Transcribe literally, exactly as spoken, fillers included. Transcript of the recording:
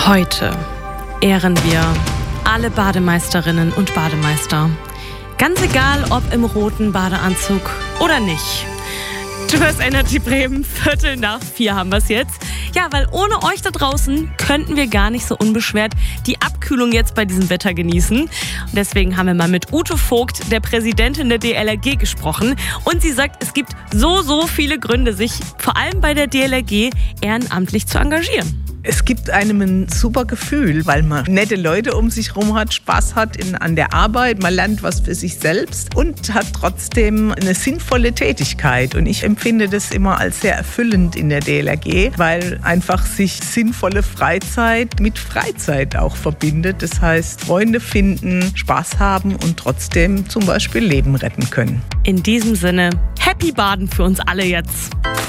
Heute ehren wir alle Bademeisterinnen und Bademeister. Ganz egal, ob im roten Badeanzug oder nicht. Du hörst Energy Bremen, Viertel nach vier haben wir es jetzt. Ja, weil ohne euch da draußen könnten wir gar nicht so unbeschwert die Abkühlung jetzt bei diesem Wetter genießen. Und deswegen haben wir mal mit Ute Vogt, der Präsidentin der D L R G, gesprochen. Und sie sagt, es gibt so, so viele Gründe, sich vor allem bei der D L R G ehrenamtlich zu engagieren. Es gibt einem ein super Gefühl, weil man nette Leute um sich herum hat, Spaß hat in, an der Arbeit, man lernt was für sich selbst und hat trotzdem eine sinnvolle Tätigkeit. Und ich empfinde das immer als sehr erfüllend in der D L R G, weil einfach sich sinnvolle Freizeit mit Freizeit auch verbindet. Das heißt, Freunde finden, Spaß haben und trotzdem zum Beispiel Leben retten können. In diesem Sinne, Happy Baden für uns alle jetzt.